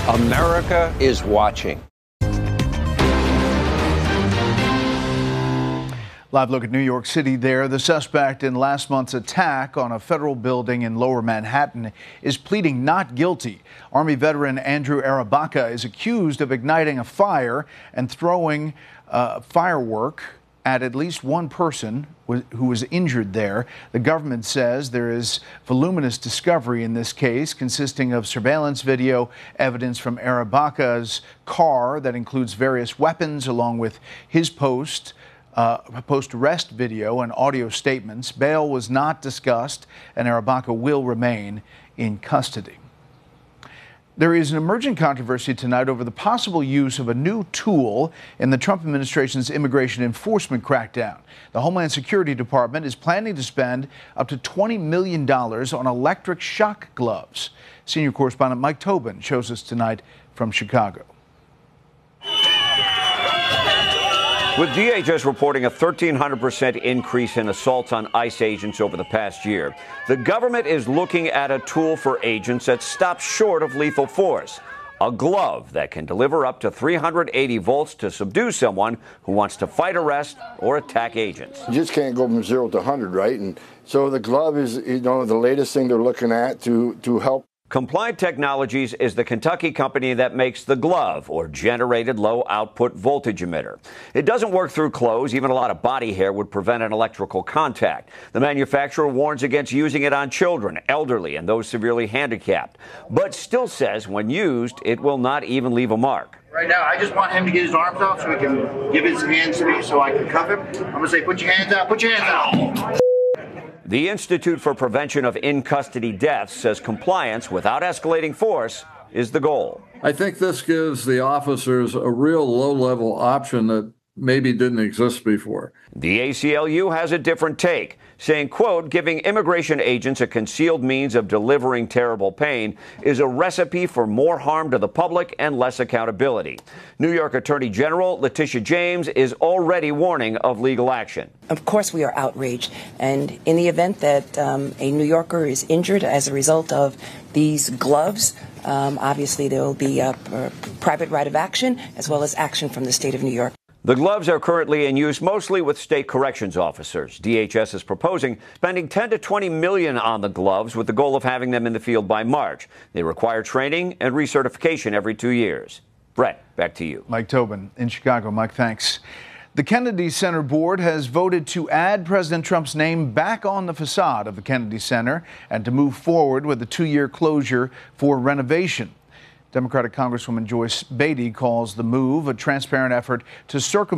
America is watching. Live look at New York City there. The suspect in last month's attack on a federal building in Lower Manhattan is pleading not guilty. Army veteran Andrew Arabaka is accused of igniting a fire and throwing firework at least one person who was injured there. The government says there is voluminous discovery in this case, consisting of surveillance video, evidence from Arabaka's car that includes various weapons, along with his post-arrest video and audio statements. Bail was not discussed, and Arabaka will remain in custody. There is an emerging controversy tonight over the possible use of a new tool in the Trump administration's immigration enforcement crackdown. The Homeland Security Department is planning to spend up to $20 million on electric shock gloves. Senior correspondent Mike Tobin shows us tonight from Chicago. With DHS reporting a 1,300% increase in assaults on ICE agents over the past year, the government is looking at a tool for agents that stops short of lethal force. A glove that can deliver up to 380 volts to subdue someone who wants to fight arrest or attack agents. You just can't go from 0 to 100, right? And so the glove is, the latest thing they're looking at to help. Compliant Technologies is the Kentucky company that makes the glove, or generated low output voltage emitter. It doesn't work through clothes. Even a lot of body hair would prevent an electrical contact. The manufacturer warns against using it on children, elderly, and those severely handicapped, but still says when used, it will not even leave a mark. Right now, I just want him to get his arms out so he can give his hands to me so I can cuff him. I'm going to say, put your hands out, put your hands out. The Institute for Prevention of In-Custody Deaths says compliance without escalating force is the goal. I think this gives the officers a real low-level option that maybe didn't exist before. The ACLU has a different take, saying, quote, giving immigration agents a concealed means of delivering terrible pain is a recipe for more harm to the public and less accountability. New York Attorney General Letitia James is already warning of legal action. Of course we are outraged, and in the event that a New Yorker is injured as a result of these gloves, obviously there will be a private right of action as well as action from the state of New York. The gloves are currently in use mostly with state corrections officers. DHS is proposing spending $10 to $20 million on the gloves with the goal of having them in the field by March. They require training and recertification every 2 years. Brett, back to you. Mike Tobin in Chicago. Mike, thanks. The Kennedy Center Board has voted to add President Trump's name back on the facade of the Kennedy Center and to move forward with a 2-year closure for renovation. Democratic Congresswoman Joyce Beatty calls the move a transparent effort to circumvent